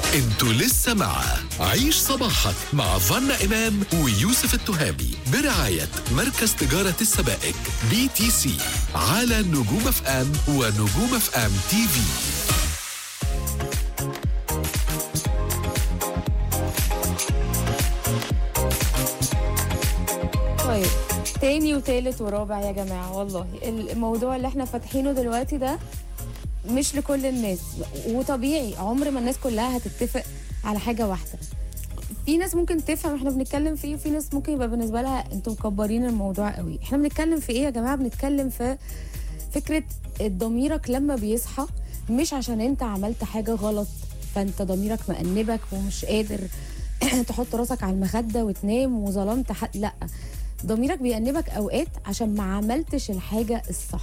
انتوا لسه مع عيش صباحك مع فانا إمام ويوسف التهامي برعاية مركز تجارة السبائك BTC على نجوم اف ام ونجوم اف ام تي في. طيب، تاني وتالت ورابع يا جماعة، والله الموضوع اللي احنا فاتحينه دلوقتي ده مش لكل الناس، وطبيعي عمر ما الناس كلها هتتفق على حاجة واحدة. في ناس ممكن تفهم احنا بنتكلم في ايه، وفي ناس ممكن يبقى بالنسبة لها انتم مكبرين الموضوع قوي. احنا بنتكلم في ايه يا جماعة؟ بنتكلم في فكرة ضميرك لما بيصحى، مش عشان انت عملت حاجة غلط فانت ضميرك مأنبك ومش قادر تحط راسك على المخدة وتنام وظلمت حد. لا، ضميرك بيأنبك اوقات عشان ما عملتش الحاجة الصح،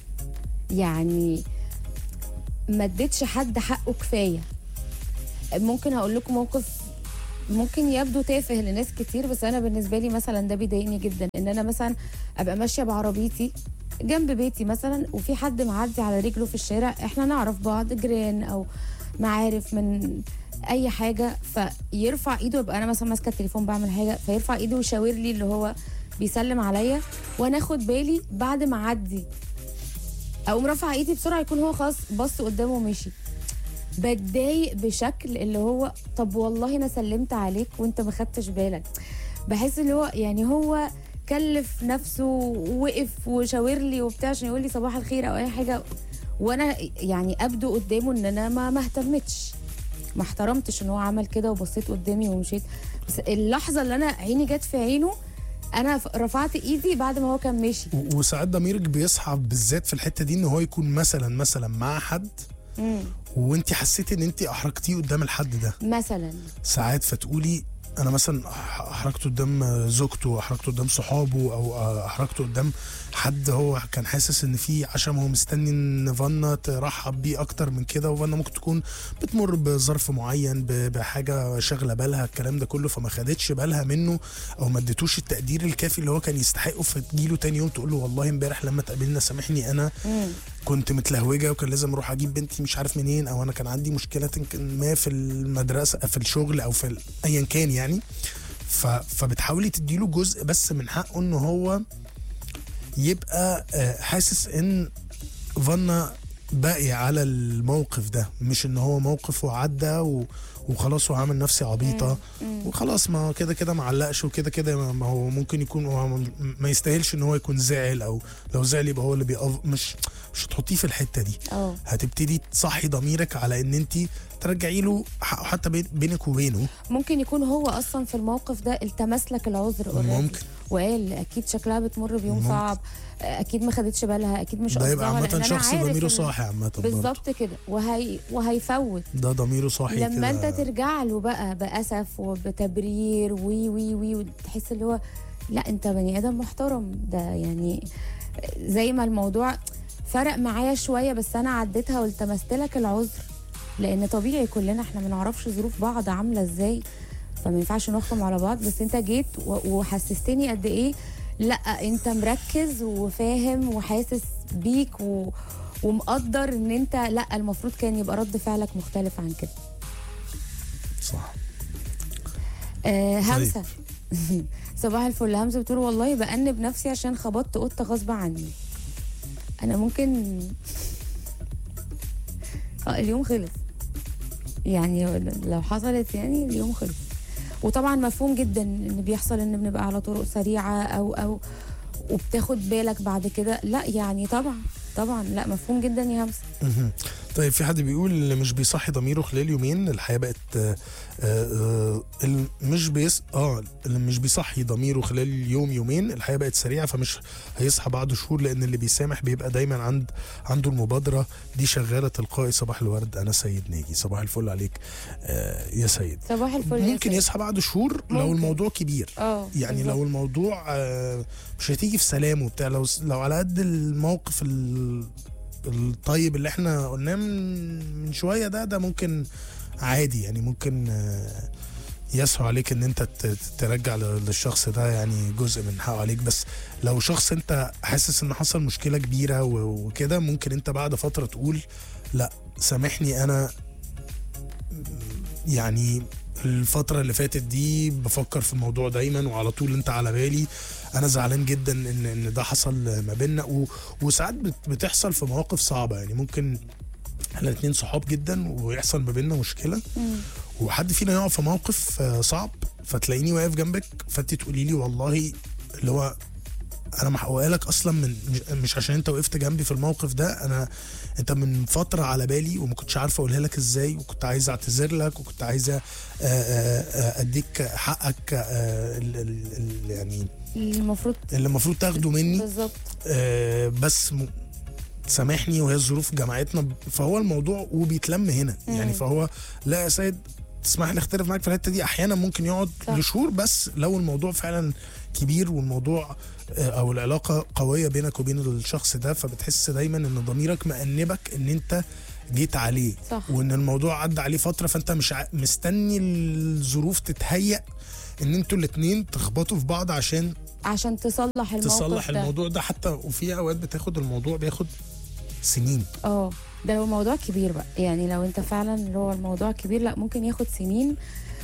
يعني ما اديتش حد حقه كفايه. ممكن هقول لكم موقف ممكن يبدو تافه لناس كتير، بس انا بالنسبه لي مثلا ده بيضايقني جدا. ان انا مثلا ابقى ماشيه بعربيتي جنب بيتي مثلا، وفي حد معدي على رجله في الشارع، احنا نعرف بعض، جيران او معارف من اي حاجه، فيرفع ايده، يبقى انا مثلا ماسكه التليفون بعمل حاجه، فيرفع ايده ويشاور لي اللي هو بيسلم عليا، وانا اخد بالي بعد ما اعدي اقوم رافعه ايدي بسرعه، يكون هو خلاص بص قدامه ومشي. بتضايق بشكل اللي هو طب والله انا سلمت عليك وانت ما خدتش بالك. بحس اللي هو يعني هو كلف نفسه ووقف وشاور لي وبتاع عشان يقول لي صباح الخير او اي حاجه، وانا يعني ابدو قدامه ان انا ما اهتمتش، ما احترمتش ان هو عمل كده، وبصيت قدامي ومشيت. بس اللحظه اللي انا عيني جت في عينه انا رفعت ايدي بعد ما هو كان ماشي. وساعات ضميرك بيصحى بالذات في الحته دي، ان هو يكون مثلا مع حد وانت حسيتي ان انت احرجتيه قدام الحد ده مثلا ساعات، فتقولي انا مثلا احرجته قدام زوجته، احرجته قدام صحابه، او احرجته قدام حد هو كان حاسس ان في عشم، هو مستني ان فانا ترحب بيه اكتر من كده، وفانا ممكن تكون بتمر بظرف معين، بحاجه شاغله بالها الكلام ده كله، فما خدتش بالها منه او ما اديتوش التقدير الكافي اللي هو كان يستحقه. فتجيله تاني يوم تقول له والله امبارح لما اتقابلنا سامحني انا كنت متلهوجه وكان لازم اروح اجيب بنتي مش عارف منين، او انا كان عندي مشكله ما في المدرسه في الشغل او في ايا كان يعني. فبتحاولي تديله جزء بس من حقه ان هو يبقى حاسس ان فانا باقي على الموقف ده، مش ان هو موقف وعدى وخلاص وعامل نفسي عبيطه وخلاص، ما كده كده معلقش، وكده كده ما هو ممكن يكون ما يستاهلش ان هو يكون زعل، او لو زعل يبقى هو اللي مش هتحطيه في الحته دي. هتبتدي تصحي ضميرك على ان انت ترجعي له حقه حتى بينك وبينه. ممكن يكون هو اصلا في الموقف ده التمس لك العذر ممكن، وقال اكيد شكلها بتمر بيوم صعب، اكيد ما خدتش بالها، اكيد مش قصدها، ده يبقى عامه شخص ضميره صاحي عامه بالظبط كده، وهيفوت ده ضميره صاحي لما كده. انت ترجع له بقى باسف وبتبرير وي وتحس اللي هو لا انت بني ادم محترم. ده يعني زي ما الموضوع فرق معايا شويه، بس انا عديتها والتمست لك العذر، لان طبيعي كلنا احنا ما نعرفش ظروف بعض عامله ازاي، فما ينفعش نحكم على بعض. بس انت جيت وحسستني قد ايه لا انت مركز وفاهم وحاسس بيك ومقدر ان انت لا المفروض كان يبقى رد فعلك مختلف عن كده. صح. همسه صباح الفل. همسه بتقول والله بأنب نفسي عشان خبطت قطه غصب عني. انا ممكن اليوم خلص، يعني لو حصلت يعني اليوم خلص. وطبعا مفهوم جدا ان بيحصل ان بنبقى على طرق سريعه او وبتاخد بالك بعد كده، لا يعني طبعا لا مفهوم جدا يا همسه. طيب في حد بيقول اللي مش بيصحي ضميره خلال يومين الحياه بقت اللي مش بيصحي ضميره خلال يومين الحياه بقت سريعه، فمش هيصحى بعد شهور، لان اللي بيسامح بيبقى دايما عنده المبادره دي شغاله تلقائي. صباح الورد، انا سيد ناجي. صباح الفل عليك يا سيد. صباح الفل. ممكن يصحى بعد شهور لو الموضوع كبير، يعني بالزبط. لو الموضوع مش هتيجي في سلام وبتاع، لو على قد الموقف الطيب اللي احنا قلناه من شويه ده ممكن عادي، يعني ممكن يسهل عليك ان انت ترجع للشخص ده يعني جزء من حقه عليك. بس لو شخص انت حاسس ان حصل مشكله كبيره وكده، ممكن انت بعد فتره تقول لا سامحني، انا يعني الفترة اللي فاتت دي بفكر في الموضوع دايما، وعلى طول انت على بالي. انا زعلان جدا ان ده حصل ما بيننا، وساعات بتحصل في مواقف صعبة. يعني ممكن احنا الاتنين صحاب جدا ويحصل ما بيننا مشكلة، وحد فينا يقع في موقف صعب، فتلاقيني واقف جنبك، فانت تقولي لي والله اللي هو انا محققها لك اصلا مش عشان انت وقفت جنبي في الموقف ده، انت من فتره على بالي وما كنتش عارفه اقولها لك ازاي، وكنت عايز اعتذر لك، وكنت عايزه اديك حقك يعني اللي المفروض تاخده مني بالظبط. بس سامحني، وهي الظروف جمعتنا، فهو الموضوع وبيتلم هنا. يعني فهو لا يا سيد تسمح لي اختلف معاك في الحته دي، احيانا ممكن يقعد لشهور، بس لو الموضوع فعلا كبير والموضوع او العلاقه قويه بينك وبين الشخص ده، فبتحس دايما ان ضميرك مأنبك ان انت جيت عليه، صح. وان الموضوع عدى عليه فتره، فانت مش مستني الظروف تتهيأ ان انتوا الاتنين تخبطوا في بعض عشان تصلح الموضوع ده. حتى وفي اوقات بياخد سنين. ده لو موضوع كبير بقى، يعني لو انت فعلا اللي هو الموضوع كبير، لا ممكن ياخد سنين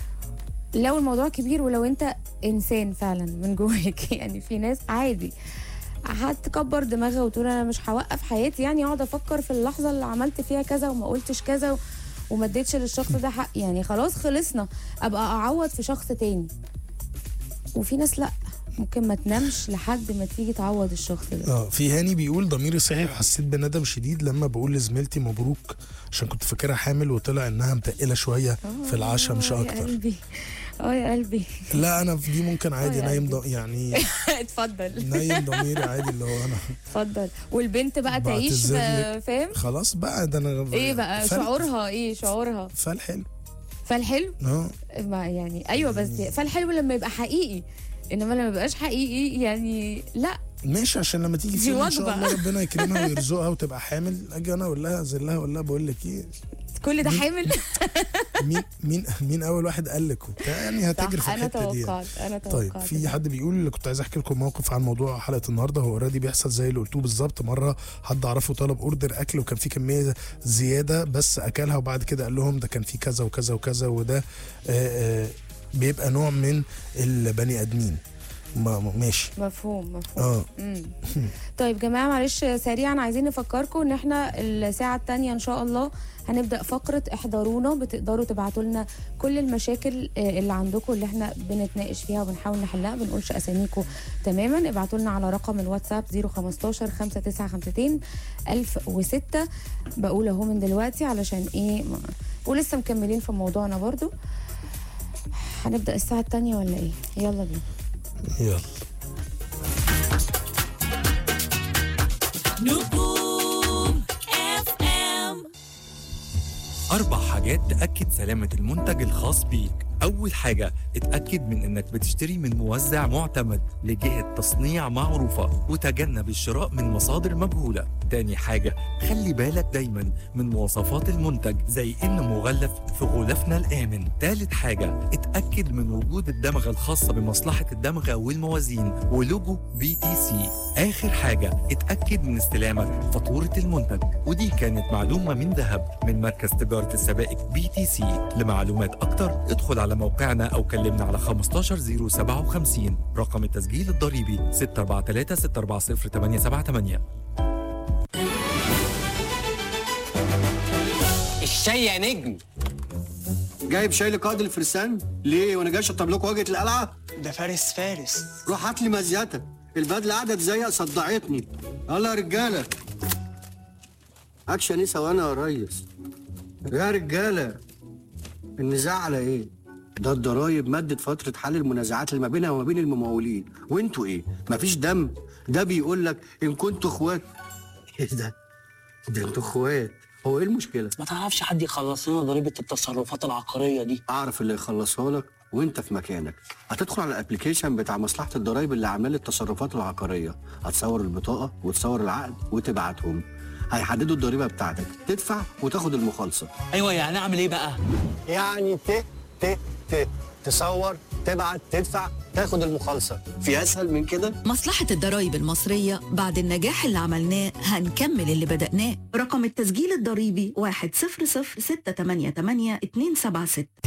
لو الموضوع كبير، ولو انت انسان فعلا من جواك. يعني في ناس عادي هتكبر دماغها وتقول انا مش هوقف حياتي، يعني اقعد افكر في اللحظه اللي عملت فيها كذا وما قلتش كذا وما اديتش للشخص ده حق، يعني خلاص خلصنا، ابقى اعوض في شخص تاني. وفي ناس لا، ممكن ما تنامش لحد ما تيجي تعوض الشخص ده. في هاني بيقول ضميري صحي وحسيت بندم شديد لما بقول لزميلتي مبروك عشان كنت فاكرها حامل، وطلع انها متقله شويه في العشاء مش اكتر. يا قلبي يا قلبي. لا انا في دي ممكن عادي نايم يعني اتفضل نايم ضميري عادي اللي هو انا اتفضل. والبنت بقى تعيش فاهم خلاص بقى. ده انا ايه بقى شعورها فالحلو يعني ايوه، بس فالحلو لما يبقى حقيقي، انما لما يبقاش حقيقي يعني لا ماشي. عشان لما تيجي فيلم ان شاء الله ربنا يكرمها ويرزقها وتبقى حامل، اجي انا اقول لها اذلها اقول لها بقول لك ايه كل ده حامل. مين اول واحد قال لك وبتاع، يعني هتجري في الحته دي. انا توقعت. طيب في حد بيقول كنت عايز احكي لكم موقف عن موضوع حلقه النهارده، هو اوريدي بيحصل زي اللي قلتوه بالظبط. مره حد اعرفه طلب اوردر اكل وكان في كميه زياده، بس اكلها وبعد كده قال لهم ده كان في كذا وكذا وكذا، وده بيبقى نوع من البني ادمين. ماشي مفهوم. طيب جماعه معلش سريعا عايزين نفكركم ان احنا الساعه الثانيه ان شاء الله هنبدا فقره احضرونا. بتقدروا تبعتوا لنا كل المشاكل اللي عندكم اللي احنا بنتناقش فيها وبنحاول نحلها، بنقولش اساميكم تماما. ابعتوا لنا على رقم الواتساب 015 5952 1006. بقول اهو من دلوقتي علشان ايه ولسه مكملين في موضوعنا برضو. هنبدا الساعه الثانيه ولا ايه؟ يلا بينا. يلا. نجوم FM. 4 حاجات تأكد سلامة المنتج الخاص بيك. أول حاجة، اتأكد من إنك بتشتري من موزع معتمد لجهة تصنيع معروفة وتجنب الشراء من مصادر مجهولة. تاني حاجة، خلي بالك دايما من مواصفات المنتج زي إنه مغلف في غلافنا الآمن. تالت حاجة، اتأكد من وجود الدمغة الخاصة بمصلحة الدمغة والموازين ولوجو BTC. آخر حاجة، اتأكد من استلامك فاتورة المنتج. ودي كانت معلومة من ذهب من مركز تجارة السبائك BTC. لمعلومات أكتر ادخل على موقعنا أو كلمنا على 15057. رقم التسجيل الضريبي 643-640-878. الشاي يا نجم. جايب شاي لقائد الفرسان ليه وانا جاي اشطب لكم واجهه القلعه؟ ده فارس. روح هات لي مزيتك، البدله قاعده تزيق صدعتني. يلا يا رجاله. اكشن ايه ثواني يا ريس؟ يا رجاله النزاع على ايه؟ ده الضرايب مدت فتره حل المنازعات اللي ما بينها وما بين الممولين، وانتوا ايه؟ مفيش دم؟ ده بيقول لك ان كنتوا اخوات. ايه ده انتوا اخوات. هو ايه المشكله؟ ما تعرفش حد يخلص لنا ضريبه التصرفات العقاريه دي؟ اعرف اللي يخلصها لك وانت في مكانك. هتدخل على الابلكيشن بتاع مصلحه الضرايب اللي عامل التصرفات العقاريه، هتصور البطاقه وتصور العقد وتبعتهم، هيحددوا الضريبه بتاعتك، تدفع وتاخد المخالصه. ايوه يعني اعمل ايه بقى؟ يعني تصور تبعت تدفع تاخد المخالصه، في اسهل من كده؟ مصلحة الضرايب المصرية بعد النجاح اللي عملناه هنكمل اللي بدأناه. رقم التسجيل الضريبي 100688276.